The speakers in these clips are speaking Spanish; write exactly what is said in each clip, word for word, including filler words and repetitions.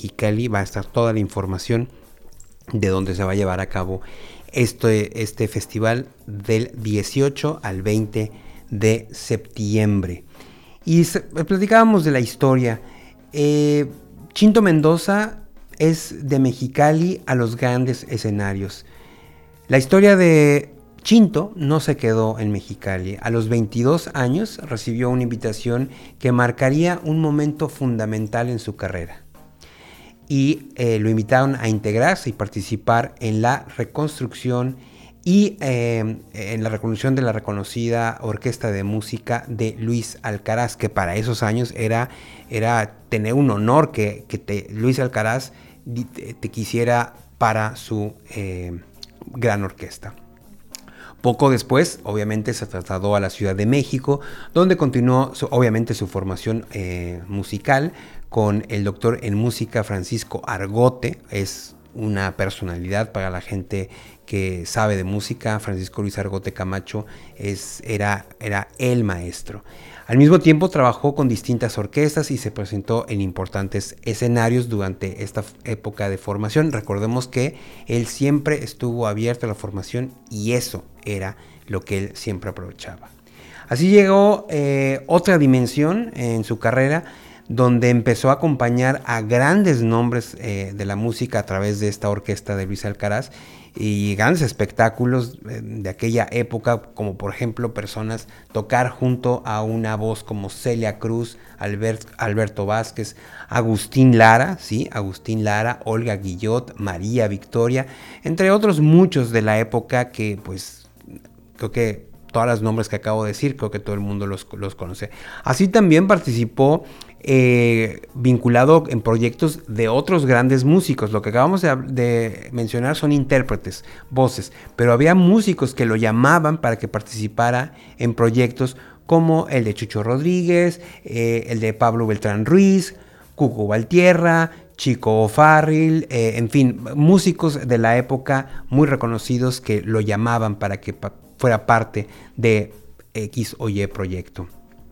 Mexicali. Va a estar toda la información de dónde se va a llevar a cabo este, este festival del dieciocho al veinte de septiembre. Y se, platicábamos de la historia. Eh, Chinto Mendoza es de Mexicali a los grandes escenarios. La historia de Chinto no se quedó en Mexicali. A los veintidós años recibió una invitación que marcaría un momento fundamental en su carrera. Y eh, lo invitaron a integrarse y participar en la reconstrucción y eh, en la reconstrucción de la reconocida Orquesta de Música de Luis Alcaraz, que para esos años era, era tener un honor que, que te, Luis Alcaraz te, te quisiera para su eh, gran orquesta. Poco después, obviamente, se trasladó a la Ciudad de México, donde continuó, su, obviamente, su formación eh, musical con el doctor en música Francisco Argote. Es una personalidad para la gente que sabe de música. Francisco Luis Argote Camacho es, era, era el maestro. Al mismo tiempo trabajó con distintas orquestas y se presentó en importantes escenarios durante esta época de formación. Recordemos que él siempre estuvo abierto a la formación y eso era lo que él siempre aprovechaba. Así llegó eh, otra dimensión en su carrera, donde empezó a acompañar a grandes nombres eh, de la música a través de esta orquesta de Luis Alcaraz y grandes espectáculos eh, de aquella época, como por ejemplo personas tocar junto a una voz como Celia Cruz, Albert, Alberto Vázquez, Agustín Lara, ¿sí? Agustín Lara, Olga Guillot, María Victoria, entre otros muchos de la época que pues creo que todos los nombres que acabo de decir, creo que todo el mundo los, los conoce. Así también participó eh, vinculado en proyectos de otros grandes músicos. Lo que acabamos de, de mencionar son intérpretes, voces, pero había músicos que lo llamaban para que participara en proyectos como el de Chucho Rodríguez, eh, el de Pablo Beltrán Ruiz, Cuco Valtierra, Chico O'Farrill, eh, en fin, músicos de la época muy reconocidos que lo llamaban para que pa- fuera parte de X o Y proyecto.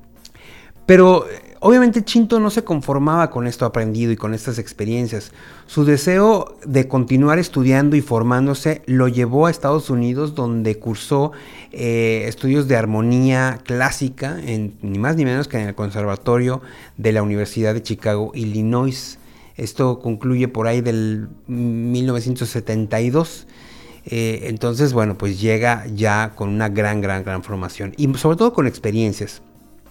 Pero obviamente Chinto no se conformaba con esto aprendido y con estas experiencias. Su deseo de continuar estudiando y formándose lo llevó a Estados Unidos, donde cursó eh, estudios de armonía clásica, en, ni más ni menos que en el Conservatorio de la Universidad de Chicago, Illinois. Esto concluye por ahí del mil novecientos setenta y dos. Eh, entonces, bueno, pues llega ya con una gran, gran, gran formación y sobre todo con experiencias.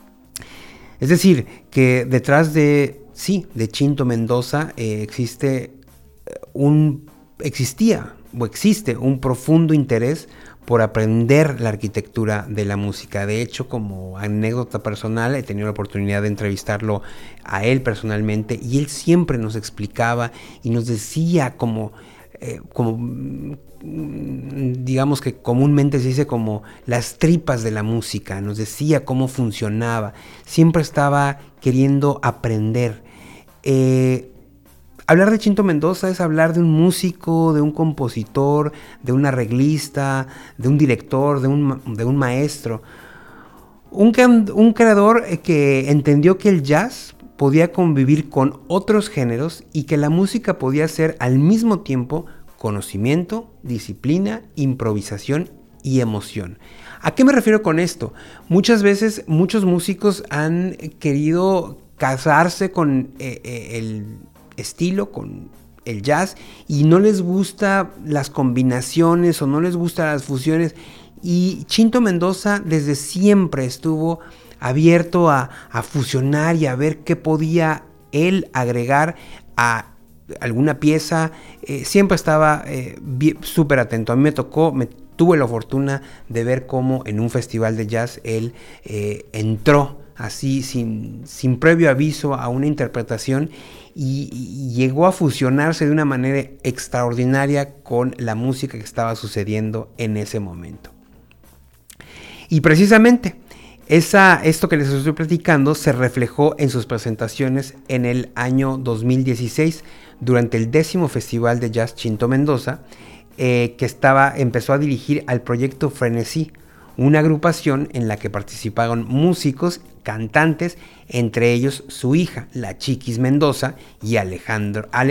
Es decir, que detrás de, sí, de Chinto Mendoza eh, existe un, existía o existe un profundo interés por aprender la arquitectura de la música. De hecho, como anécdota personal, he tenido la oportunidad de entrevistarlo a él personalmente y él siempre nos explicaba y nos decía como, eh, como digamos que comúnmente se dice como las tripas de la música, nos decía cómo funcionaba, siempre estaba queriendo aprender. Eh, hablar de Chinto Mendoza es hablar de un músico, de un compositor, de un arreglista, de un director, de un, de un maestro, un, un creador que entendió que el jazz podía convivir con otros géneros y que la música podía ser al mismo tiempo conocimiento, disciplina, improvisación y emoción. ¿A qué me refiero con esto? Muchas veces muchos músicos han querido casarse con eh, eh, el estilo, con el jazz, y no les gusta las combinaciones o no les gustan las fusiones. Y Chinto Mendoza desde siempre estuvo abierto a, a fusionar y a ver qué podía él agregar a alguna pieza. Eh, siempre estaba eh, súper atento. A mí me tocó, me tuve la fortuna de ver cómo en un festival de jazz él eh, entró así sin, sin previo aviso a una interpretación y, y llegó a fusionarse de una manera extraordinaria con la música que estaba sucediendo en ese momento. Y precisamente esa, esto que les estoy platicando se reflejó en sus presentaciones en el año dos mil dieciséis durante el décimo Festival de Jazz Chinto Mendoza, eh, que estaba, empezó a dirigir al proyecto Frenesí, una agrupación en la que participaron músicos, cantantes, entre ellos su hija, la Chiquis Mendoza, y Alejandro,